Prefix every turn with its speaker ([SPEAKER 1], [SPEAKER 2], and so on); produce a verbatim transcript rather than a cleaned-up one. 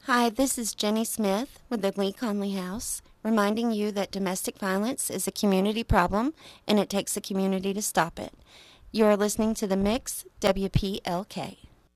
[SPEAKER 1] Hi, this is Jenny Smith with the Lee Conley House, reminding you that domestic violence is a community problem and it takes a community to stop it. You are listening to The Mix, W P L K.